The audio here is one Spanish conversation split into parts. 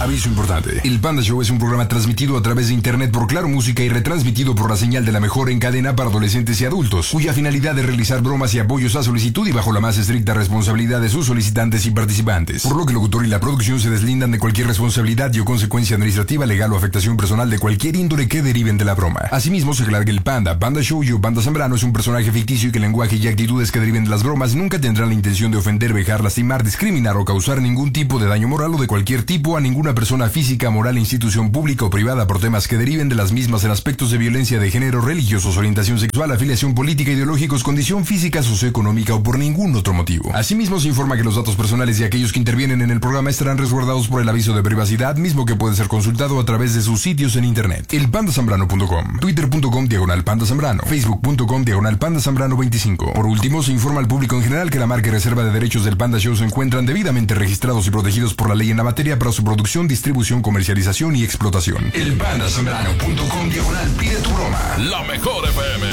Aviso importante. El Panda Show es un programa transmitido a través de internet por Claro Música y retransmitido por la señal de la mejor en cadena para adolescentes y adultos, cuya finalidad es realizar bromas y apoyos a solicitud y bajo la más estricta responsabilidad de sus solicitantes y participantes. Por lo que el locutor y la producción se deslindan de cualquier responsabilidad y o consecuencia administrativa, legal o afectación personal de cualquier índole que deriven de la broma. Asimismo, se aclara que el Panda Show y o Panda Zambrano es un personaje ficticio y que el lenguaje y actitudes que deriven de las bromas nunca tendrán la intención de ofender, vejar, lastimar, discriminar o causar ningún tipo de daño moral o de cualquier tipo a ninguna persona física, moral, institución pública o privada por temas que deriven de las mismas en aspectos de violencia de género, religiosos, orientación sexual, afiliación política, ideológicos, condición física, socioeconómica o por ningún otro motivo. Asimismo, se informa que los datos personales de aquellos que intervienen en el programa estarán resguardados por el aviso de privacidad, mismo que puede ser consultado a través de sus sitios en internet. Elpandasambrano.com, twitter.com/pandazambrano, facebook.com/pandazambrano25. Por último, se informa al público en general que la marca y reserva de derechos del Panda Show se encuentran debidamente registrados y protegidos por la ley en la materia para su producción, distribución, comercialización y explotación. Elpandasambrano.com/pide tu broma. La mejor FM.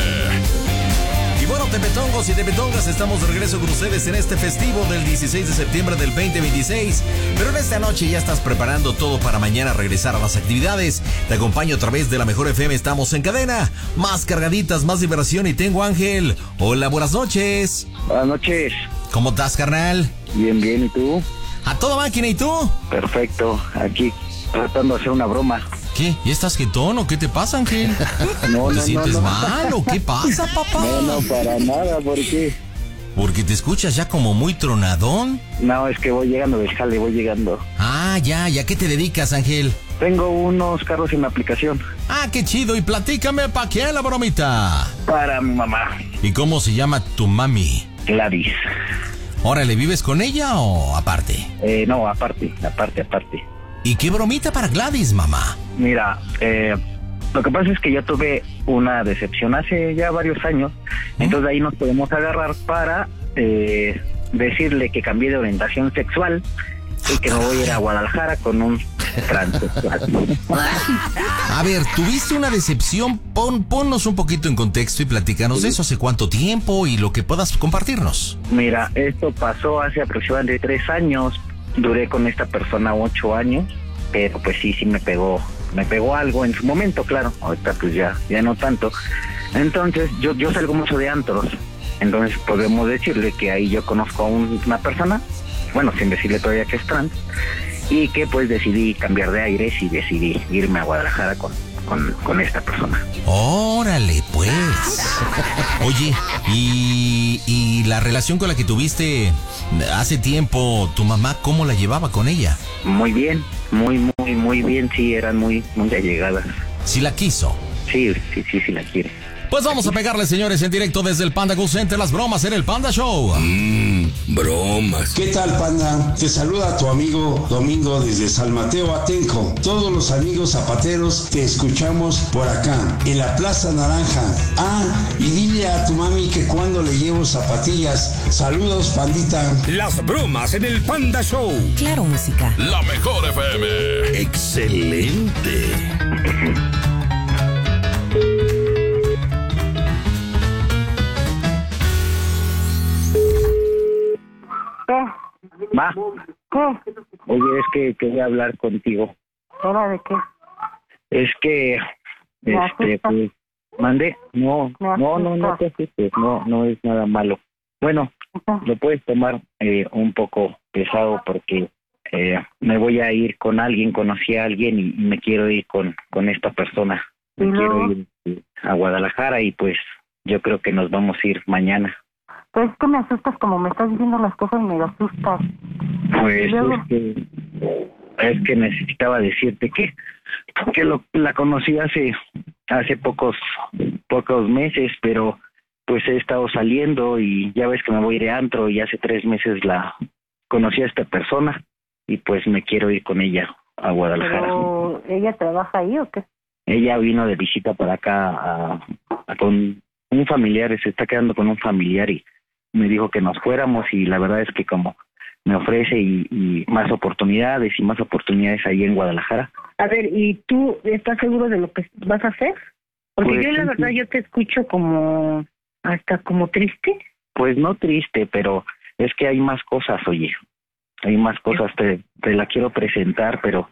Y bueno, tepetongos y tepetongas, estamos de regreso con ustedes en este festivo del 16 de septiembre del 2026. Pero en esta noche ya estás preparando todo para mañana regresar a las actividades. Te acompaño a través de la mejor FM, estamos en cadena. Más cargaditas, más diversión y tengo a Ángel. Hola, buenas noches. Buenas noches. ¿Cómo estás, carnal? Bien, bien, ¿y tú? A toda máquina, ¿y tú? Perfecto, aquí tratando de hacer una broma. ¿Qué? ¿Ya estás jetón o qué te pasa, Ángel? ¿Te sientes mal o qué pasa, papá? No, para nada, ¿por qué? Porque te escuchas ya como muy tronadón. No, es que voy llegando del jale, voy llegando. Ah, ya, ¿a qué te dedicas, Ángel? Tengo unos carros en la aplicación. Ah, qué chido, y platícame, ¿para quién la bromita? Para mi mamá. ¿Y cómo se llama tu mami? Gladys. Órale, ¿vives con ella o aparte? No, aparte. ¿Y qué bromita para Gladys, mamá? Mira, lo que pasa es que yo tuve una decepción hace ya varios años, entonces ahí nos podemos agarrar para decirle que cambié de orientación sexual y que me voy a ir a Guadalajara con un transexual. A ver, ¿tuviste una decepción? Ponnos un poquito en contexto y platícanos de eso. ¿Hace cuánto tiempo y lo que puedas compartirnos? Mira, esto pasó hace aproximadamente 3 años. Duré con esta persona 8 años, pero pues sí me pegó algo en su momento, claro. Ahorita pues ya no tanto. Entonces yo salgo mucho de antros, entonces podemos decirle que ahí yo conozco a una persona, bueno, sin decirle todavía que es trans, y que pues decidí cambiar de aires y decidí irme a Guadalajara con esta persona. Órale, pues. Oye, ¿y la relación con la que tuviste hace tiempo, tu mamá, cómo la llevaba con ella? Muy bien, muy bien, sí, eran muy allegadas. ¿Sí la quiso? Sí la quiere. Pues vamos a pegarle, señores, en directo desde el Panda Go Center, las bromas en el Panda Show. Bromas. ¿Qué tal, Panda? Te saluda tu amigo Domingo desde San Mateo Atenco. Todos los amigos zapateros te escuchamos por acá, en la Plaza Naranja. Ah, y dile a tu mami que cuando le llevo zapatillas. Saludos, pandita. Las bromas en el Panda Show. Claro Música. La mejor FM. Excelente. Va. Oye, es que quería hablar contigo. ¿Hora de qué? Es que, pues, mandé. No te asustes, no es nada malo. Bueno, lo puedes tomar un poco pesado porque me voy a ir con alguien, conocí a alguien y me quiero ir con esta persona. Me quiero ir a Guadalajara y pues yo creo que nos vamos a ir mañana. Pues que me asustas, como me estás diciendo las cosas, me asustas. Pues es que necesitaba decirte que la conocí hace pocos meses, pero pues he estado saliendo y ya ves que me voy de antro y hace 3 meses la conocí a esta persona y pues me quiero ir con ella a Guadalajara. ¿Pero ella trabaja ahí o qué? Ella vino de visita para acá con un familiar, se está quedando con un familiar y me dijo que nos fuéramos y la verdad es que como me ofrece y más oportunidades ahí en Guadalajara. A ver, ¿y tú estás seguro de lo que vas a hacer? Porque pues, yo la verdad yo te escucho como hasta como triste. Pues no triste, pero es que hay más cosas, oye. Hay más cosas, te la quiero presentar, pero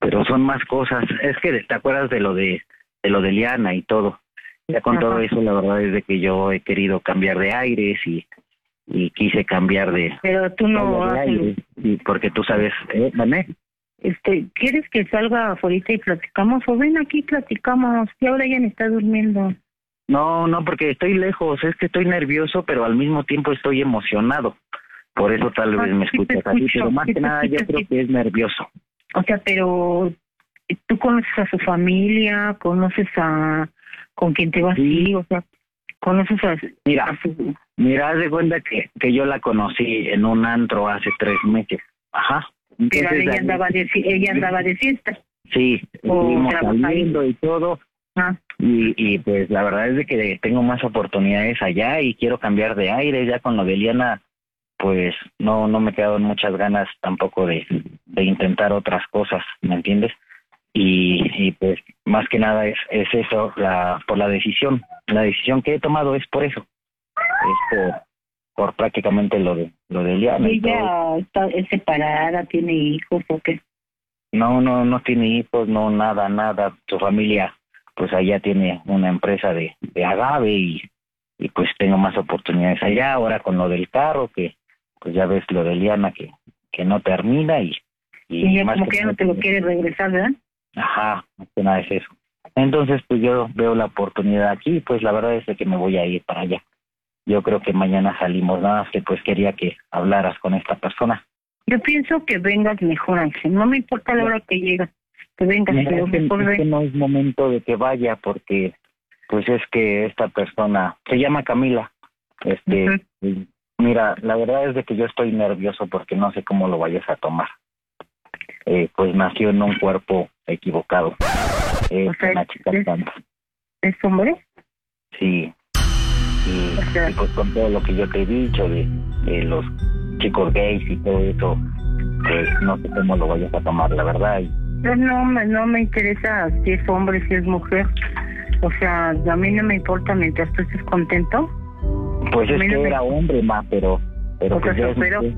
pero son más cosas. Es que te acuerdas de lo de Liana y todo. Ya con todo eso, la verdad es de que yo he querido cambiar de aires y quise cambiar de... Pero tú no de aires, y porque tú sabes, ¿vale? ¿Quieres que salga afuera y platicamos? O ven aquí, platicamos, que ahora ya está durmiendo. No, porque estoy lejos, es que estoy nervioso, pero al mismo tiempo estoy emocionado. Por eso tal vez me escuchas así, pero más que nada yo creo que es nervioso. O sea, pero tú conoces a su familia, conoces con quién te vas a ir, o sea, conoces a... Mira, haz de cuenta que yo la conocí en un antro hace 3 meses. Ajá. Entonces, pero ella andaba de fiesta. Sí, estuvimos saliendo y todo. Y pues la verdad es de que tengo más oportunidades allá y quiero cambiar de aire. Ya con lo de Liana, pues no me quedaron muchas ganas tampoco de intentar otras cosas, ¿me entiendes? Y pues más que nada es eso, por la decisión que he tomado es por eso, es por prácticamente lo de Liana. ¿Y ella es separada, tiene hijos o qué? No tiene hijos, no, nada. Su familia pues allá tiene una empresa de agave y pues tengo más oportunidades allá. Ahora con lo del carro, que pues ya ves lo de Liana que no termina y ella más como que ya no te lo quiere regresar, ¿verdad? Ajá, más que nada es eso. Entonces pues yo veo la oportunidad aquí, pues la verdad es que me voy a ir para allá. Yo creo que mañana salimos, nada más que pues quería que hablaras con esta persona. Yo pienso que vengas mejor, Ángel, no me importa la hora que llegas, que vengas, pero mejor es que no es momento de que vaya, porque pues es que esta persona se llama Camila. Mira, la verdad es de que yo estoy nervioso porque no sé cómo lo vayas a tomar. Pues nació en un cuerpo equivocado. O sea, una chica santa. ¿Es hombre? Sí. Y pues con todo lo que yo te he dicho de los chicos gays y todo eso, pues no sé cómo lo vayas a tomar, la verdad. Pues no me interesa si es hombre, si es mujer. O sea, a mí no me importa mientras tú estés contento. Pues es que era hombre más, pero pues ya es mujer.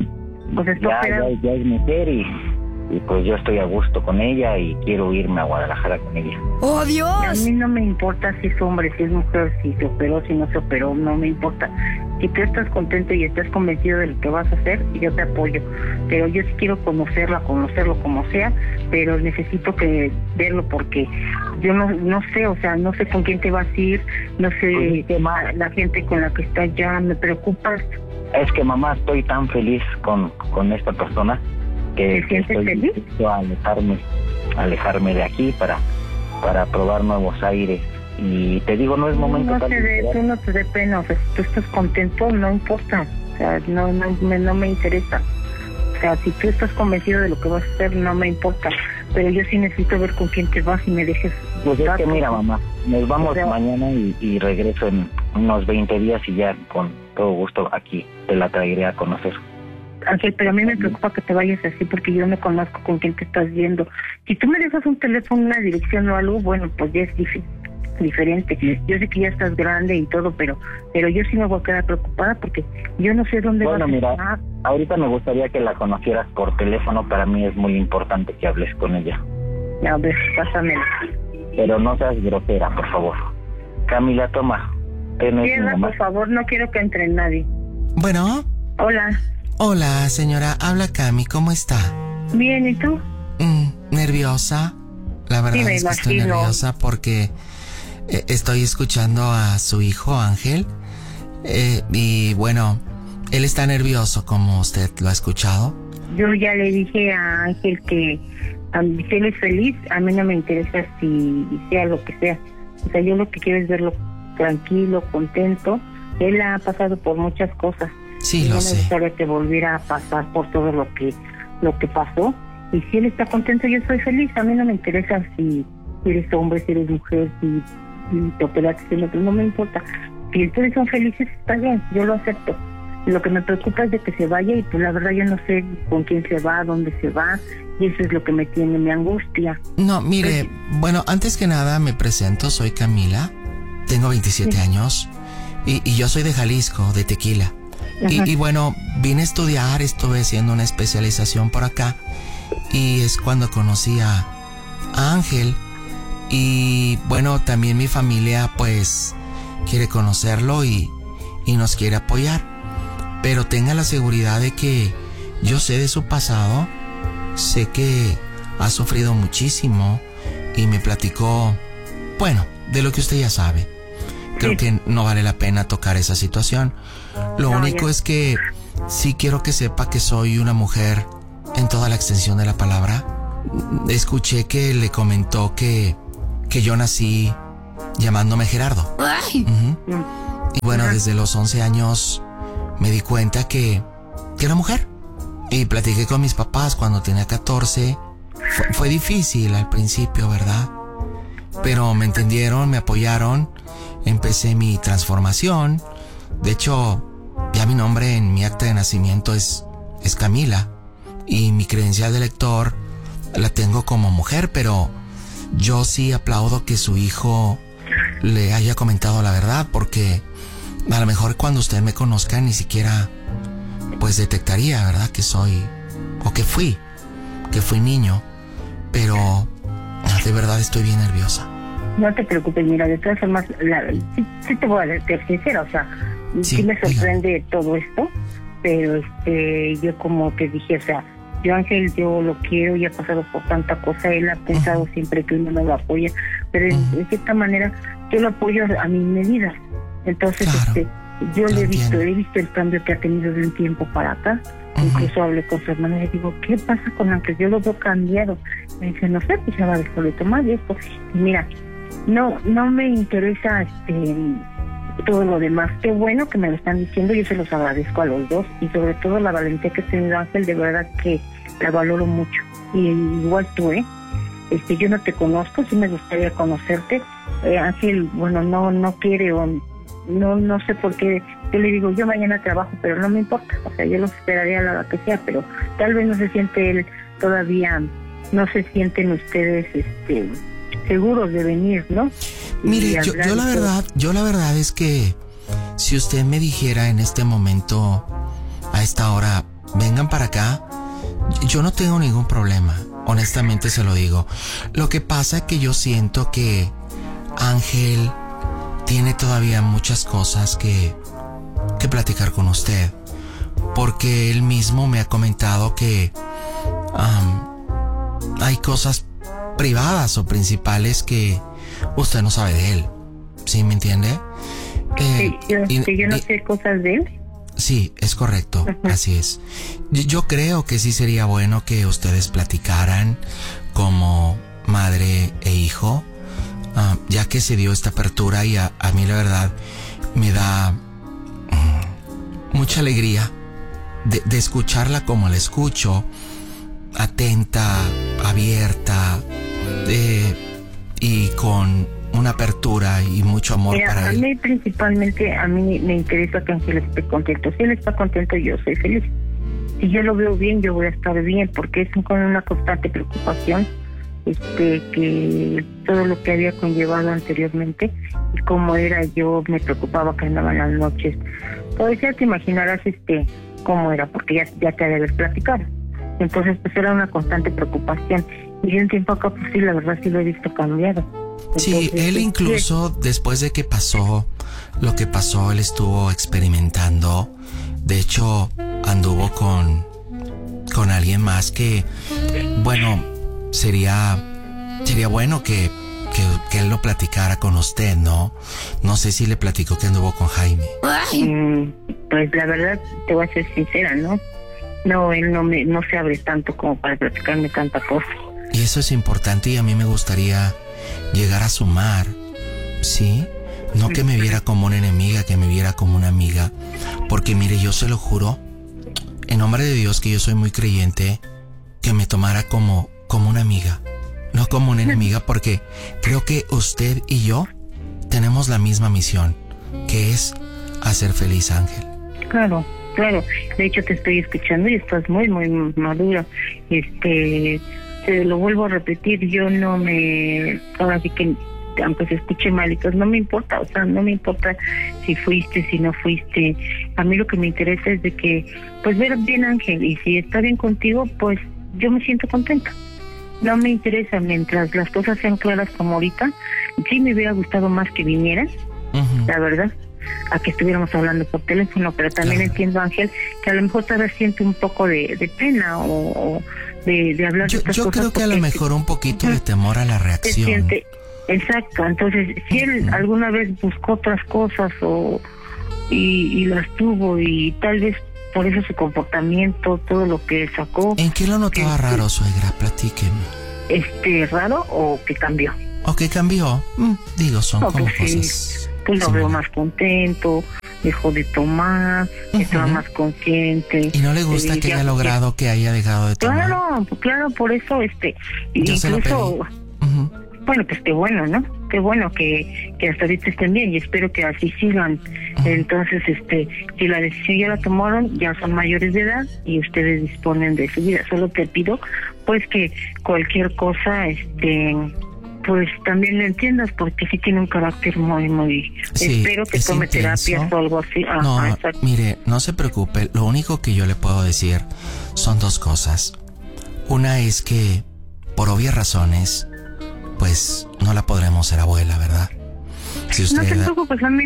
Ya es mujer y pues yo estoy a gusto con ella y quiero irme a Guadalajara con ella. ¡Oh, Dios! A mí no me importa si es hombre, si es mujer, si se operó, si no se operó, no me importa. Si tú estás contento y estás convencido de lo que vas a hacer, yo te apoyo. Pero yo sí quiero conocerlo como sea, pero necesito que verlo porque yo no sé, o sea, no sé con quién te vas a ir, no sé la gente con la que estás ya, me preocupas. Es que mamá, estoy tan feliz con esta persona que estoy dispuesto a alejarme de aquí para probar nuevos aires. Y te digo, no es momento no te dé pena, o sea, si tú estás contento, no importa, o sea, no me interesa. O sea, si tú estás convencido de lo que vas a hacer, no me importa, pero yo sí necesito ver con quién te vas y me dejes. Pues es que mira, mamá, nos vamos mañana y regreso en unos 20 días y ya con todo gusto aquí te la traeré a conocer. Ángel, pero a mí me preocupa que te vayas así porque yo no conozco con quién te estás viendo. Si tú me dejas un teléfono, una dirección o algo, bueno, pues ya es diferente. Yo sé que ya estás grande y todo, pero yo sí me voy a quedar preocupada porque yo no sé dónde vas a estar. Bueno, mira, ahorita me gustaría que la conocieras por teléfono. Para mí es muy importante que hables con ella. A ver, pásamela. Pero no seas grosera, por favor. Camila, toma. Cierra, por favor, no quiero que entre nadie. Bueno. Hola, señora, habla Cami, ¿cómo está? Bien, ¿y tú? ¿Nerviosa? La verdad es que estoy nerviosa porque estoy escuchando a su hijo Ángel y bueno, él está nervioso como usted lo ha escuchado. Yo ya le dije a Ángel que si él es feliz, a mí no me interesa si sea lo que sea. O sea, yo lo que quiero es verlo tranquilo, contento. Él ha pasado por muchas cosas. Sí, lo sé. No me gustaría que volviera a pasar por todo lo que pasó. Y si él está contento, yo soy feliz. A mí no me interesa si eres hombre, si eres mujer, si te operaste, no me importa. Si ustedes son felices, está bien, yo lo acepto. Lo que me preocupa es de que se vaya y pues la verdad yo no sé con quién se va, dónde se va. Y eso es lo que me angustia. No, mire, bueno, antes que nada me presento, soy Camila, tengo 27 años y yo soy de Jalisco, de Tequila. Y bueno, vine a estudiar, estuve haciendo una especialización por acá y es cuando conocí a a Ángel. Y bueno, también mi familia pues quiere conocerlo y nos quiere apoyar. Pero tenga la seguridad de que yo sé de su pasado, sé que ha sufrido muchísimo y me platicó, bueno, de lo que usted ya sabe. Creo que no vale la pena tocar esa situación. Lo único es que sí quiero que sepa que soy una mujer en toda la extensión de la palabra. Escuché que le comentó que yo nací llamándome Gerardo. Y bueno, desde los 11 años me di cuenta que era mujer. Y platiqué con mis papás cuando tenía 14. Fue difícil al principio, ¿verdad? Pero me entendieron, me apoyaron. Empecé mi transformación. De hecho, ya mi nombre en mi acta de nacimiento es Camila. Y mi credencial de lector la tengo como mujer, pero yo sí aplaudo que su hijo le haya comentado la verdad, porque a lo mejor cuando usted me conozca ni siquiera pues detectaría, ¿verdad? Que soy, o que fui niño, pero de verdad estoy bien nerviosa. No te preocupes, mira, de todas formas, sí te voy a ser sincera, o sea, sí me sorprende todo esto, pero yo como te dije, o sea, yo Ángel, yo lo quiero y ha pasado por tanta cosa, él ha pensado siempre que uno no lo apoya, pero de cierta manera yo lo apoyo a mi medida. Entonces, claro, yo le he visto el cambio que ha tenido de un tiempo para acá. Incluso hablé con su hermana y le digo, ¿qué pasa con Ángel? Yo lo veo cambiado. Me dice, no sé, pues ya va a dejar de tomar esto. Y mira, no me interesa todo lo demás. Qué bueno que me lo están diciendo, yo se los agradezco a los dos, y sobre todo la valentía que ha tenido Ángel, de verdad que la valoro mucho. Y igual tú, yo no te conozco, sí me gustaría conocerte. Ángel, bueno, no quiere, o no sé por qué. Yo le digo, yo mañana trabajo, pero no me importa, o sea, yo los esperaría a la hora que sea, pero tal vez no se siente él todavía, no se sienten ustedes seguros de venir, ¿no? Mire, yo la verdad es que si usted me dijera en este momento, a esta hora, vengan para acá, yo no tengo ningún problema, honestamente se lo digo. Lo que pasa es que yo siento que Ángel tiene todavía muchas cosas que platicar con usted, porque él mismo me ha comentado que hay cosas privadas o principales que usted no sabe de él, ¿sí me entiende? Yo no sé cosas de él. Sí, es correcto, así es. Yo creo que sí sería bueno que ustedes platicaran como madre e hijo, ya que se dio esta apertura, y a mí la verdad me da mucha alegría de escucharla como la escucho, atenta, abierta, y con una apertura y mucho amor. Mira, para él. A mí principalmente, a mí me interesa que Ángel esté contento. Si él está contento, yo soy feliz. Si yo lo veo bien, yo voy a estar bien, porque es con una constante preocupación que todo lo que había conllevado anteriormente y cómo era, yo me preocupaba que andaban las noches. Pues ya te imaginarás cómo era, porque ya te ha de haber platicado. Entonces pues era una constante preocupación, y de un tiempo acá pues sí, la verdad sí lo he visto cambiado. Entonces, sí, él incluso después de que pasó lo que pasó, él estuvo experimentando. De hecho anduvo con alguien más que, bueno, sería bueno que él lo platicara con usted, ¿no? No sé si le platicó que anduvo con Jaime. Pues la verdad, te voy a ser sincera, ¿no? No, él no se abre tanto como para platicarme tanta cosa. Y eso es importante, y a mí me gustaría llegar a sumar, ¿sí? No que me viera como una enemiga, que me viera como una amiga. Porque mire, yo se lo juro, en nombre de Dios, que yo soy muy creyente, que me tomara como una amiga, no como una enemiga, porque creo que usted y yo tenemos la misma misión, que es hacer feliz a Ángel. Claro. De hecho te estoy escuchando y estás muy, muy madura. Te lo vuelvo a repetir, yo no me... Ahora sí que, aunque se escuche mal, y pues no me importa, o sea, no me importa si fuiste, si no fuiste. A mí lo que me interesa es de que, pues, ver bien Ángel, y si está bien contigo, pues yo me siento contenta. no me interesa. Mientras las cosas sean claras como ahorita, sí me hubiera gustado más que vinieras, la verdad, a que estuviéramos hablando por teléfono, pero también entiendo, Ángel, que a lo mejor todavía siente un poco de pena o de hablar de estas cosas. Yo creo que a lo mejor un poquito de temor a la reacción. Exacto, entonces si él alguna vez buscó otras cosas y las tuvo, y tal vez por eso su comportamiento, todo lo que sacó. ¿En qué lo notaba raro, suegra? Platíquenme. ¿Raro o que cambió? ¿O que cambió? Digo, son como cosas... Pues lo veo más contento, dejó de tomar, estaba más consciente. ¿Y no le gusta que haya logrado que haya dejado de tomar? Claro, por eso, incluso... Bueno, pues qué bueno, ¿no? Qué bueno que hasta ahorita estén bien, y espero que así sigan. Entonces, si la decisión ya la tomaron, ya son mayores de edad y ustedes disponen de su vida. Solo te pido, pues, que cualquier cosa, pues también lo entiendas, porque sí tiene un carácter muy... Sí, espero que tome terapias o algo así. No, mire, no se preocupe. Lo único que yo le puedo decir son dos cosas. Una es que, por obvias razones, pues no la podremos ser abuela, ¿verdad? Si usted... No te preocupes, a mí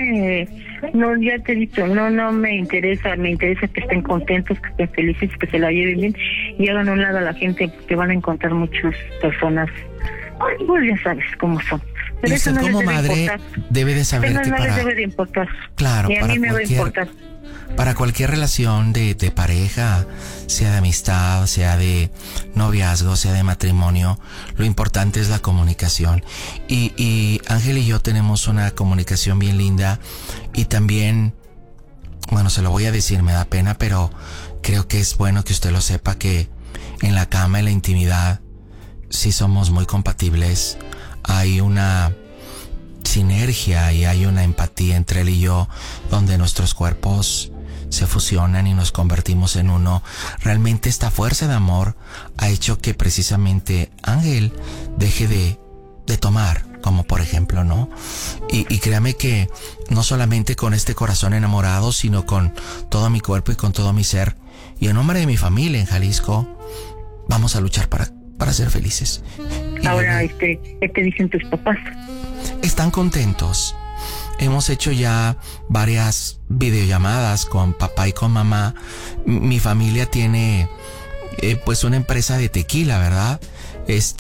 ya te he dicho, no me interesa que estén contentos, que estén felices, que se la lleven bien y hagan a un lado a la gente, porque van a encontrar muchas personas, pues ya sabes cómo son. Pero y usted eso no como madre debe de saber que no les debe de importar. Claro, y a mí me va a importar. Para cualquier relación de pareja, sea de amistad, sea de noviazgo, sea de matrimonio, lo importante es la comunicación. Y Ángel y yo tenemos una comunicación bien linda, y también, bueno, se lo voy a decir, me da pena, pero creo que es bueno que usted lo sepa, que en la cama, en la intimidad, sí somos muy compatibles. Hay una sinergia y hay una empatía entre él y yo, donde nuestros cuerpos se fusionan y nos convertimos en uno. Realmente esta fuerza de amor ha hecho que precisamente Ángel deje de tomar, como por ejemplo, ¿no? Y créame que no solamente con este corazón enamorado, sino con todo mi cuerpo y con todo mi ser, y en nombre de mi familia en Jalisco, vamos a luchar para ser felices. Ahora, ¿qué te dicen tus papás? Están contentos. Hemos hecho ya varias videollamadas con papá y con mamá. Mi familia tiene pues una empresa de tequila, ¿verdad? Es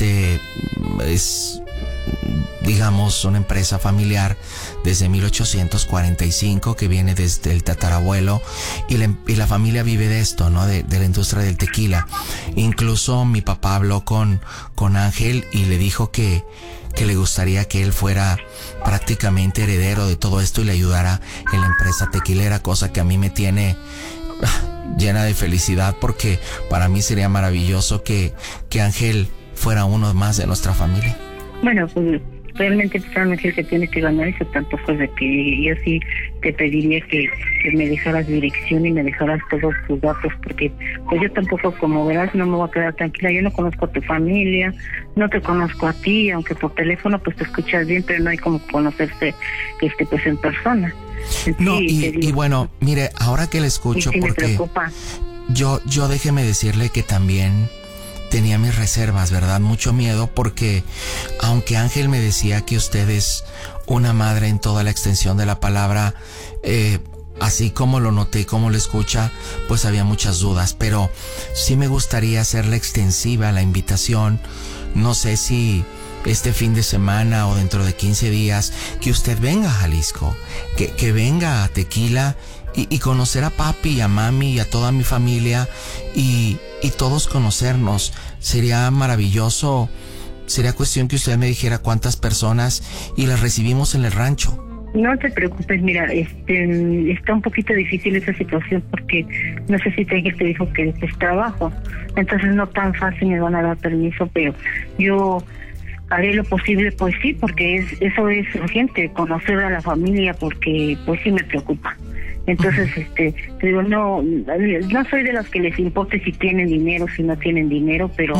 digamos una empresa familiar desde 1845, que viene desde el tatarabuelo, y la familia vive de esto, ¿no? De la industria del tequila. Incluso mi papá habló con Ángel y le dijo que le gustaría que él fuera prácticamente heredero de todo esto y le ayudara en la empresa tequilera, cosa que a mí me tiene llena de felicidad, porque para mí sería maravilloso que Ángel fuera uno más de nuestra familia. Bueno, pues realmente Ángel se tiene que ganar eso, tanto fue de que yo sí te pediría que me dejaras dirección y me dejaras todos tus datos, porque pues yo tampoco, como verás, no me voy a quedar tranquila. Yo no conozco a tu familia, no te conozco a ti, aunque por teléfono pues te escuchas bien, pero no hay como conocerse pues en persona. No, y bueno, mire, ahora que le escucho, sí porque me preocupa. yo déjeme decirle que también tenía mis reservas, ¿verdad? Mucho miedo, porque aunque Ángel me decía que usted es una madre en toda la extensión de la palabra, así como lo noté y como lo escucha, pues había muchas dudas, pero sí me gustaría hacerle extensiva la invitación. No sé si este fin de semana o dentro de 15 días, que usted venga a Jalisco, que venga a Tequila y conocer a papi y a mami y a toda mi familia y todos conocernos. Sería maravilloso. Sería cuestión que usted me dijera cuántas personas y las recibimos en el rancho. No te preocupes, mira, está un poquito difícil esa situación, porque no sé si te dijo que es trabajo, entonces no tan fácil me van a dar permiso, pero yo haré lo posible, pues sí, porque eso es urgente, conocer a la familia, porque pues sí me preocupa. Entonces, te digo, no soy de las que les importe si tienen dinero, si no tienen dinero, pero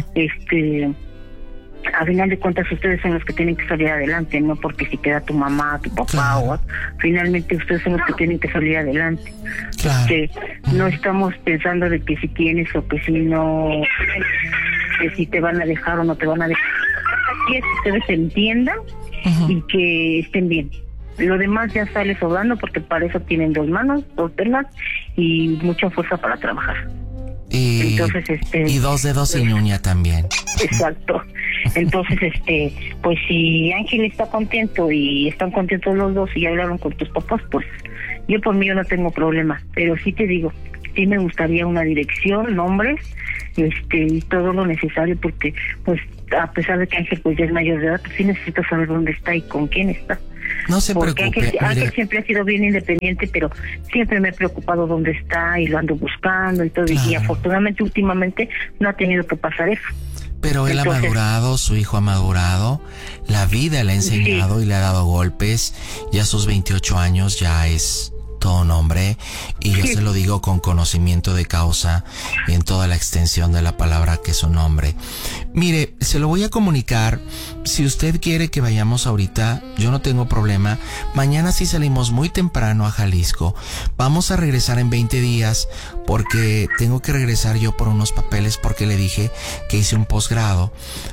a final de cuentas ustedes son los que tienen que salir adelante, no porque si queda tu mamá, tu papá, claro, finalmente ustedes son los que tienen que salir adelante. Claro. No estamos pensando de que si tienes o que si no. de si te van a dejar o no te van a dejar. Aquí es que ustedes se entiendan y que estén bien. Lo demás ya sale sobrando porque para eso tienen 2 manos, 2 piernas y mucha fuerza para trabajar. Entonces, y 2 dedos sin uña también. Exacto. Entonces, pues si Ángel está contento y están contentos los dos y ya hablaron con tus papás, pues yo por mí yo no tengo problema. Pero sí te digo, sí me gustaría una dirección, nombres, y todo lo necesario porque, pues, a pesar de que Ángel pues ya es mayor de edad, pues sí necesito saber dónde está y con quién está. No se preocupe. Porque Ángel siempre ha sido bien independiente, pero siempre me he preocupado dónde está y lo ando buscando y todo. Claro. Y afortunadamente últimamente no ha tenido que pasar eso. Pero él ha madurado, su hijo ha madurado, la vida le ha enseñado y le ha dado golpes, y a sus 28 años ya es todo un hombre, y yo se lo digo con conocimiento de causa en toda la extensión de la palabra que es un hombre. Mire, se lo voy a comunicar. Si usted quiere que vayamos ahorita, yo no tengo problema. Mañana sí salimos muy temprano a Jalisco. Vamos a regresar en 20 días porque tengo que regresar yo por unos papeles porque le dije que hice un posgrado.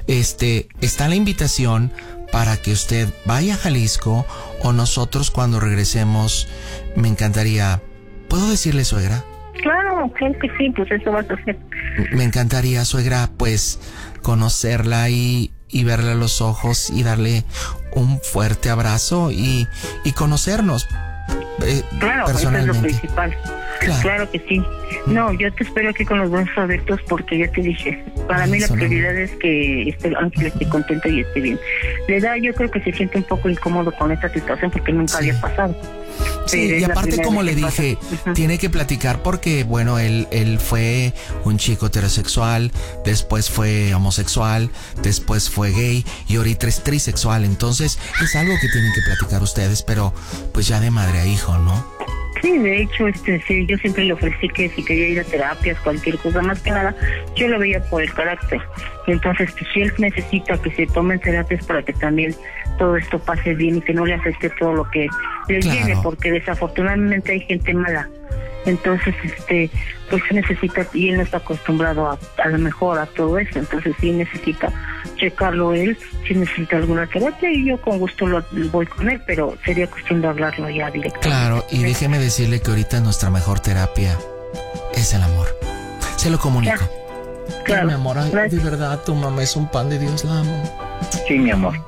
Está la invitación para que usted vaya a Jalisco, o nosotros cuando regresemos, me encantaría... ¿Puedo decirle, suegra? Claro que sí, pues eso vas a hacer. Me encantaría, suegra, pues conocerla y verle a los ojos y darle un fuerte abrazo y conocernos claro, personalmente. Eso es lo principal. Claro que sí. No, yo te espero aquí con los brazos abiertos porque ya te dije, para mí la prioridad es que Ángel esté contento y esté bien. Yo creo que se siente un poco incómodo con esta situación porque nunca había pasado. Sí, y aparte, como le dije, tiene que platicar porque, bueno, él fue un chico heterosexual, después fue homosexual, después fue gay y ahorita es trisexual. Entonces, es algo que tienen que platicar ustedes, pero pues ya de madre a hijo, ¿no? Sí, de hecho, sí, yo siempre le ofrecí que si quería ir a terapias, cualquier cosa, más que nada, yo lo veía por el carácter. Entonces, pues, si él necesita que se tomen terapias para que también todo esto pase bien y que no le afecte todo lo que le viene, porque desafortunadamente hay gente mala. Entonces, pues se necesita, y él no está acostumbrado a lo mejor a todo eso, entonces sí necesita checarlo él, si necesita alguna terapia, y yo con gusto voy con él, pero sería cuestión de hablarlo ya directamente. Claro, y déjeme decirle que ahorita nuestra mejor terapia es el amor. Se lo comunico. Claro. Mi amor, ay, de verdad, tu mamá es un pan de Dios, la amo. Sí, mi amor.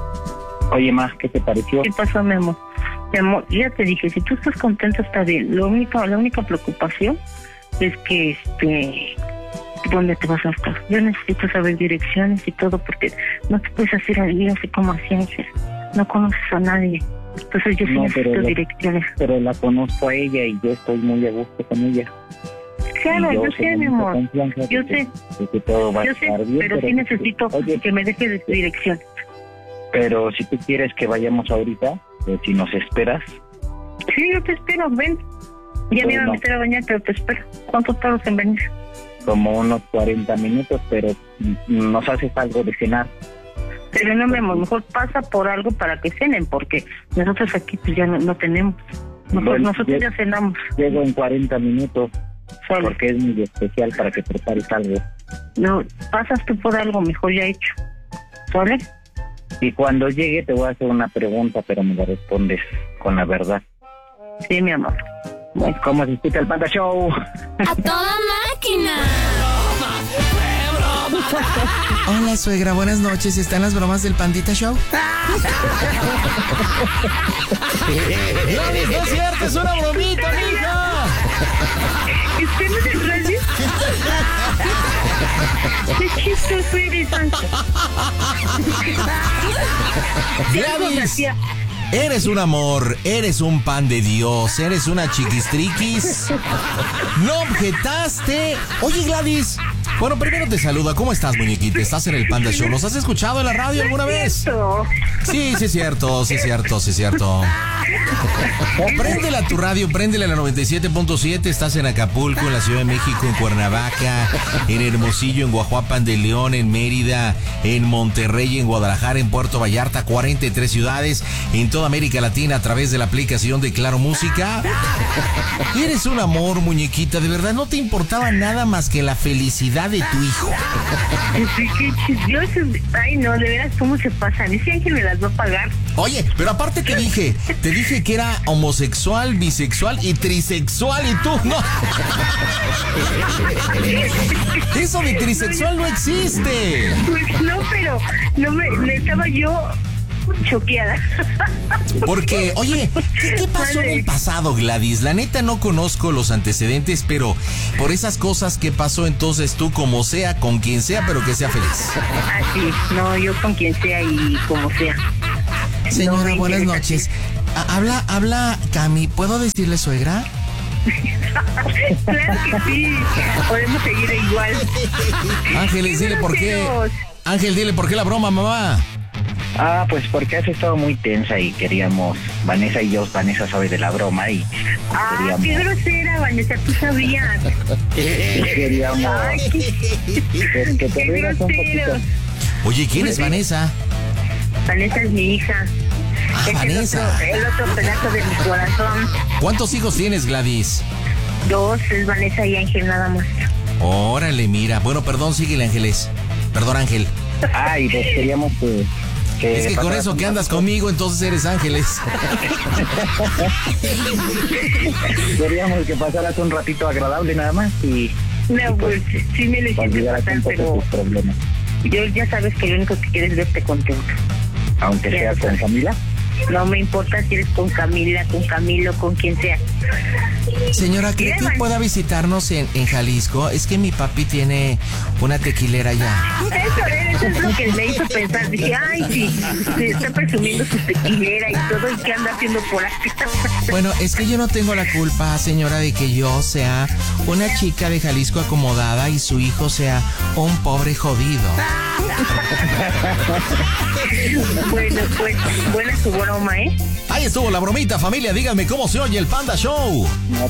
Oye, Ma, ¿qué te pareció? ¿Qué pasó, mi amor? Mi amor, ya te dije, si tú estás contento está bien. La única preocupación es que ¿dónde te vas a estar? Yo necesito saber direcciones y todo porque no te puedes hacer ahí así como así, Ángel. No conoces a nadie. Entonces yo sí necesito direcciones. Pero la conozco a ella y yo estoy muy a gusto con ella. Claro, yo sé, mi amor. Yo sé. Que todo va a estar bien, pero sí necesito que me dejes dirección. Pero si tú quieres que vayamos ahorita, si nos esperas. Sí, yo te espero, ven. Ya me iba a meter a bañar, pero te espero. ¿Cuánto tardas en venir? Como unos 40 minutos, pero nos haces algo de cenar. Pero no, mi amor, mejor pasa por algo para que cenen, porque nosotros aquí pues ya no tenemos. Nosotros ya cenamos. Llego en 40 minutos, ¿sale? Porque es muy especial para que prepares algo. No, pasas tú por algo mejor ya hecho. ¿Sale? Y cuando llegue te voy a hacer una pregunta, pero me la respondes con la verdad. Sí, mi amor. Bueno, ¿cómo se escucha el Panda Show? ¡A toda máquina! Hola, suegra, buenas noches. ¿Están las bromas del Pandita Show? No, no es cierto, es una bromita, mija. ¿Usted no es radio? ¡Qué chistoso eres, Ángel! Gladys, eres un amor, eres un pan de Dios, eres una chiquistriquis. No objetaste. Oye, Gladys, bueno, primero te saluda. ¿Cómo estás, muñequita? ¿Estás en el Panda Show? ¿Nos has escuchado en la radio alguna vez? Sí, sí es cierto, sí es cierto, sí es cierto. Préndela a tu radio, préndela a la 97.7. Estás en Acapulco, en la Ciudad de México, en Cuernavaca, en Hermosillo, en Guajuapan de León, en Mérida, en Monterrey, en Guadalajara, en Puerto Vallarta, 43 ciudades, en toda América Latina a través de la aplicación de Claro Música. Eres un amor, muñequita, de verdad no te importaba nada más que la felicidad mamá de tu hijo. Sí, qué chismoso. Ay, no, de veras, ¿cómo se pasan? Ese Ángel me las va a pagar. Oye, pero aparte te dije que era homosexual, bisexual y trisexual y tú no. Eso de trisexual no existe. Pues no, pero no me estaba yo choqueada. Porque, oye, ¿qué pasó en el pasado, Gladys? La neta no conozco los antecedentes, pero por esas cosas que pasó, entonces tú como sea, con quien sea, pero que sea feliz. Así, no, yo con quien sea y como sea. Señora, buenas noches. Habla Cami, ¿puedo decirle suegra? Claro que sí, podemos seguir igual. Ángeles, dile por qué. Ángel, dile por qué la broma, mamá. Pues porque has estado muy tensa y queríamos, Vanessa y yo, Vanessa sabe de la broma y queríamos... qué grosera, Vanessa, tú sabías. Queríamos... Ay, que te rías un poquito. Oye, ¿quién es Vanessa? Vanessa es mi hija. Es Vanessa. El otro pedazo de mi corazón. ¿Cuántos hijos tienes, Gladys? 2, es Vanessa y Ángel nada más. Órale, mira. Bueno, perdón, síguele, Ángeles. Perdón, Ángel. Y pues queríamos que es que con eso que andas conmigo, entonces eres Ángeles. Queríamos que pasaras un ratito agradable nada más y... No, pues sí me lo hiciste pasar, pero yo ya sabes que lo único que quieres es verte contento. Aunque sea con Camila. No me importa si eres con Camila, con Camilo, con quien sea. Señora, ¿cree que pueda visitarnos en Jalisco? Es que mi papi tiene una tequilera allá. Eso es lo que me hizo pensar. Dije, ay, sí, se está presumiendo su tequilera y todo, ¿y qué anda haciendo por aquí? Bueno, es que yo no tengo la culpa, señora, de que yo sea una chica de Jalisco acomodada y su hijo sea un pobre jodido. Bueno, pues, buena su broma, ¿eh? Ahí estuvo la bromita, familia. Díganme cómo se oye el Panda Show.